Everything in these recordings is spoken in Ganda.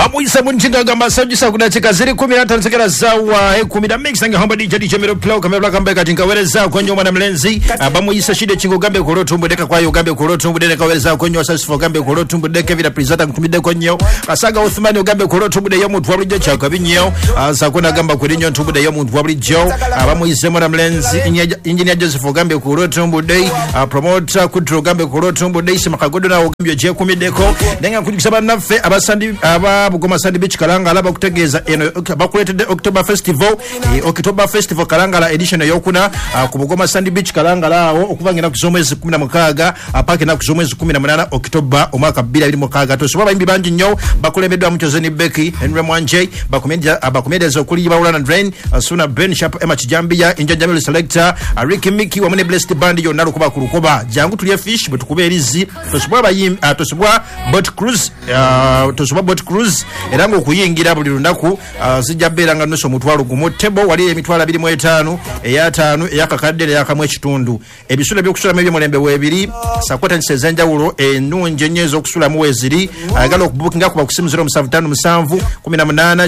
Bamuisa Munchinga gamba sajisa kuna chika ziri 15 sekera zawa 10 mix nange hamba DJ Mero Plow kamera kamba katinga wereza kwenye mwana mlenzi. Bamuisa shide chingo gambe koroto mbudeka kwa yo gambe koroto mbudeka wereza kwenye wasasifo gambe koroto mbudeka vila prisata kutumide kwenye asaga Uthmani gambe koroto mbudeka yomu tuwabrija chaka binyo sakuna gamba kurinyo mbudeka yomu tuwabrijo. Bamuisa mwana mlenzi engineer Joseph gambe koroto mbudeka promoter kutro gambe koroto mbudeka simakagodo na gambe je kumideko nenga kujisaba nafe abasandi Bugoma Sandy Beach Kalangala bakutegeza eno bakuletede October Festival October Festival Kalangala edition yokuna ku Bugoma Sandy Beach Kalangala awo okubangira ku zomwezi 16 apake na ku zomwezi 18 October omwaka 2016 to soba imbi banji nyo bakulembedwa Mchozeni Becky Henry Mwanje bakumedya zokuli bawulana drain Suna Ben Sharp Emma Chijambia Injajamil Selector Ricky Mickey wamune Blessed Band yo nalo kuba kulukoba jangu tuliye fish betukube elizi to soba bayim to soba boat cruise to soba boat cruise erango okuyingira buli lunaku zijabera nga nuso mutwalo gumo tebo wali emitwala 25 eya 5 eya kakadde eya kamwe kitundu ebisula byokusula mebye mulembe webiri sakwata nsezenja ulo enunje nyezo okusula mu weziri agalo okubukinga ku bakusimu 0757 18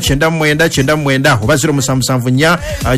99 oba 0774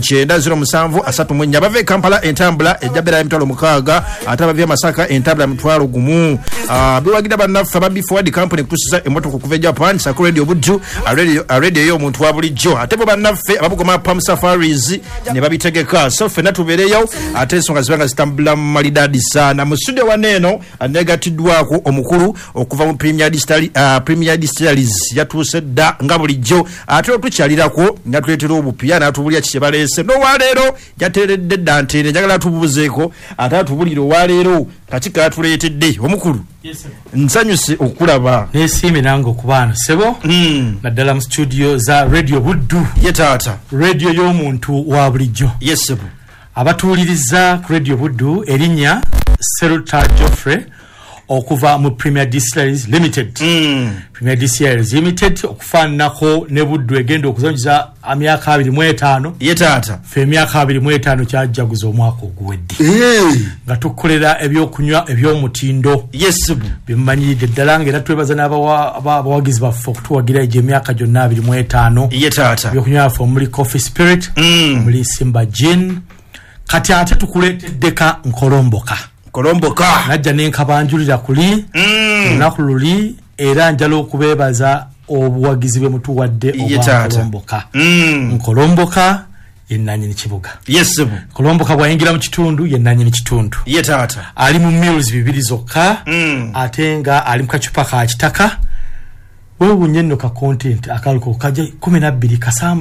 907 asatu bave Kampala entambula ejabera emitwalo mukaaga ataba vya Masaka entambula mitwalo gumu biwagira banafa babi forward company kutusiza emoto kuve Japan Sakura Radio Budju radio yo muntu wabulijjo atebo banaffe ababugoma Palm Safaris ne babitegeka so fe natubereyo ate ensonga zibanga zitambula malidadi sana mu studio waneno anegatidwako omukulu okuva mu Premier Distilleries yatuse da nga bulijjo ate tukyalirako natuletera obupya natubulya kibalese no walero yateredde dantene njagala tubuzeeko ate atubuliro walero katika atuletedde omukulu nsanyuse okulaba nesime nango kubana sebo naddala mu studio za Radio Buddu yetata radio y'omuntu wa bulijjo sebo abatuliriza ku Radio Buddu erinya Seruta Geoffrey okuva mu Premier Distilleries Limited Premier Distilleries Limited okufanako ne Buddu egenda okuzanyiza amyaka 25 yetata fe emyaka 25 kyajjaguza omwaka oguwedde nga tukolera ebyokunywa ebyomutindo sebo bimanyide ddala ngera twebaza n'abawagizi baffe okutuwagira ejje emyaka gyonna 25 yetata ebyokunywa ffe omuli Coffee Spirit omuli Simba Gin kati ate tukuleteddeka Nkolomboka najja nenkabanjulira kuli nakululi era njalo okubebaza obuwagizi bwe mutuwadde obwa Nkolomboka yenanyini kibuga sebo Nkolomboka bwayingira mu kitundu yenanyini kitundu yetata ali mu meals bibiri zokka atenga ali mu kacupa ka kitaka wewe nyenno ka content akaluko kaje 12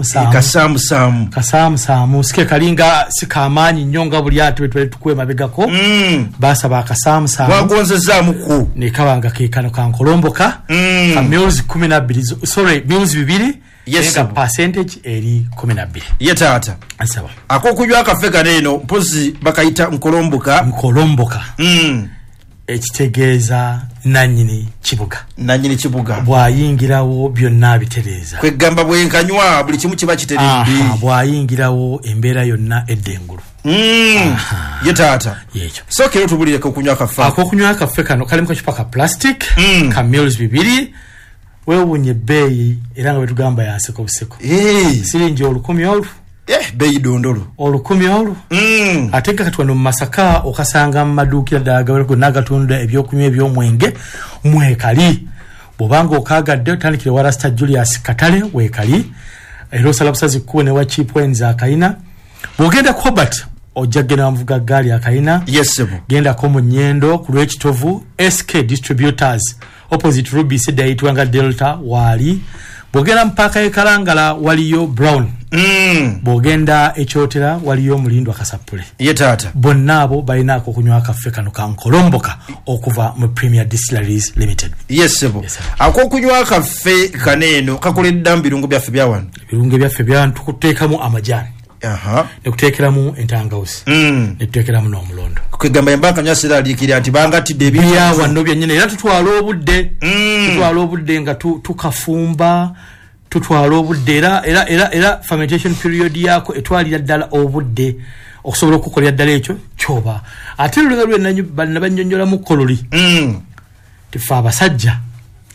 kasamu sike kalinga sikamanyi nyonga buli atu tukwe mabegako basa bakasamu wagonzeza muku ne kabanga kekano ka Nkolomboka ka meals 12 sorry meals bibiri yenga percentage eri 12 yetata asaba akokujwa kafeka neno mpozi bakaita Nkolomboka ekitegeeza nanyini kibuga bwayingirawo byonna bitereza kwegamba bwenkanywa buli kimu kiba kiterindi bwayingirawo embeera yonna eddengulu yetata yekyo so kero tubulire ko kunywa kafa akokunywa kafe kano kali mu kacupa ka plastic ka meals bibiri wewunye bei era nga betugamba yanseko buseko siringi 10 bei dondolo 10 atenga katwano mu Masaka okasanga maduukira dagawego nagatunda ebyokunywa ebyomwenge mwekali bobanga okagadde tanikire wa Rasta Julius Katale wekali ero salabusazi kuone wa cheap wines akaina bogenda Kobert ojagena mvuga gali akaina sebo genda ko mu Nyendo ku lwekitovu SK Distributors opposite Ruby Sida itwanga Delta wali bogenda mpaka ekalangala waliyo Brown bogenda ekyotera waliyo Mulindwa Kasapule yetata bonnabo balinako kunywa kafe kano ka Nkolomboka okuva mu Premier Distilleries Limited sebo akokunywa kafe kaneno kakoledda mbirungo byaffe byawan tukuteekamu amajani nekuteekeramu entangawuzi netuteekeramu n'omulondo kwegamba embanga nyasira alikira ati bangatidde bya wano byennyine era tutwala obudde nga tukafumba tutwala obudde era fermentation period yako etwalira ddala obudde okusobola okukolera ddala ekyo kyoba ate lulinga lwe nabanyonyola mu kololi tifa abasajja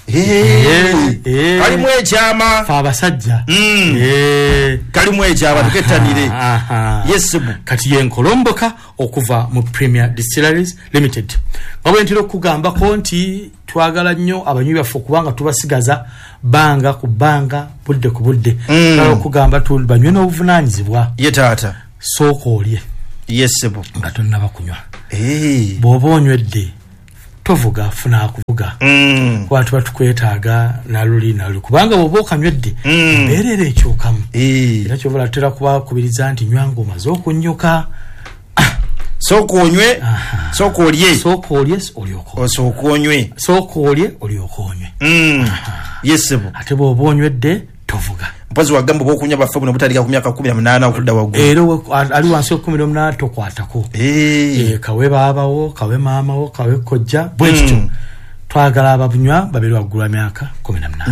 kalimu ekyama fa abasajja kalimu ekyama tukettanire yesebu kati yenkolomboka okuva mu Premier Distilleries Limited nga bwe ntira okugambako nti twagala nnyo abanywi baffe kubanga tubasigaza banga ku banga budde ku budde kala okugamba banywe n'obuvunaanyizibwa ye taata sooka olye yesebu nga tonnaba kunywa bw'oba onywedde tovuga funa kuvuga kwa tuba tukwetaaga naluli kubanga bw'oba okanywedde embeerera ekyokamu era kyobola tera kubakubiriza nti nywanga omaze okunnyoka sooka onywe sooka olye sooka olye olyoka onywe yesebu ate bw'oba onywedde tovuga mpazi wagamba bokunya bafe buno butandika ku myaka 18 okudda waggulu ero ali wansi 18 tokwatako kawe baabawo kawe maamawo kawe kojja bwe kityo twagala ababunywa babiri waggulu myaka 18